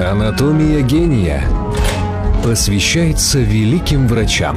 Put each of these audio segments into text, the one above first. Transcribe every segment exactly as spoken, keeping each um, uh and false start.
Анатомия гения посвящается великим врачам.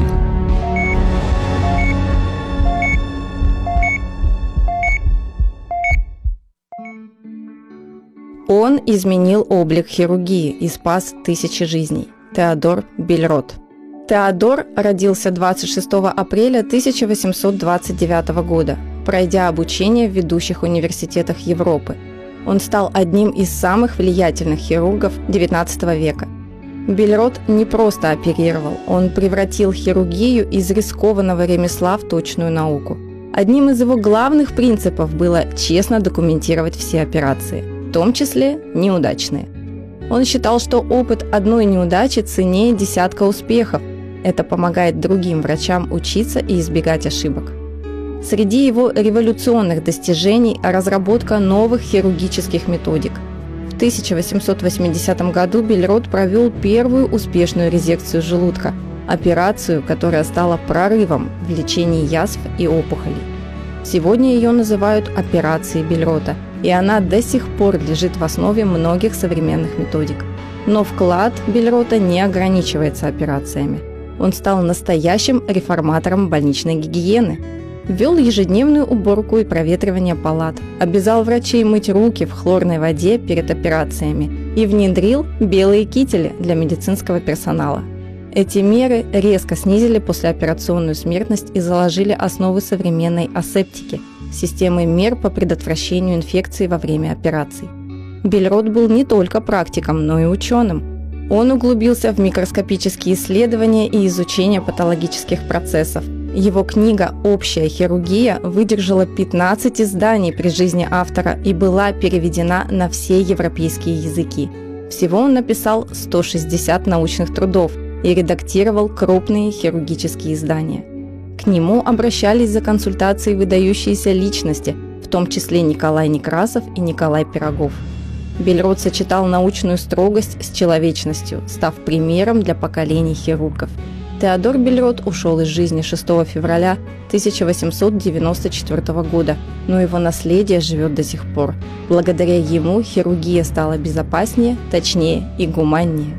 Он изменил облик хирургии и спас тысячи жизней. Теодор Бильрот. Теодор родился двадцать шестого апреля тысяча восемьсот двадцать девятого года, пройдя обучение в ведущих университетах Европы. Он стал одним из самых влиятельных хирургов девятнадцатого века. Бильрот не просто оперировал, он превратил хирургию из рискованного ремесла в точную науку. Одним из его главных принципов было честно документировать все операции, в том числе неудачные. Он считал, что опыт одной неудачи ценнее десятка успехов. Это помогает другим врачам учиться и избегать ошибок. Среди его революционных достижений – разработка новых хирургических методик. В тысяча восемьсот восьмидесятом году Бильрот провел первую успешную резекцию желудка – операцию, которая стала прорывом в лечении язв и опухолей. Сегодня ее называют операцией Бильрота, и она до сих пор лежит в основе многих современных методик. Но вклад Бильрота не ограничивается операциями. Он стал настоящим реформатором больничной гигиены. Ввел ежедневную уборку и проветривание палат, обязал врачей мыть руки в хлорной воде перед операциями и внедрил белые кители для медицинского персонала. Эти меры резко снизили послеоперационную смертность и заложили основы современной асептики – системы мер по предотвращению инфекций во время операций. Бильрот был не только практиком, но и ученым. Он углубился в микроскопические исследования и изучение патологических процессов. Его книга «Общая хирургия» выдержала пятнадцать изданий при жизни автора и была переведена на все европейские языки. Всего он написал сто шестьдесят научных трудов и редактировал крупные хирургические издания. К нему обращались за консультацией выдающиеся личности, в том числе Николай Некрасов и Николай Пирогов. Бильрот сочетал научную строгость с человечностью, став примером для поколений хирургов. Теодор Бильрот ушел из жизни шестого февраля тысяча восемьсот девяносто четвёртого года, но его наследие живет до сих пор. Благодаря ему хирургия стала безопаснее, точнее и гуманнее.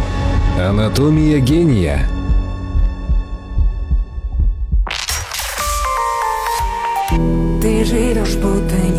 Анатомия гения. Ты живешь будто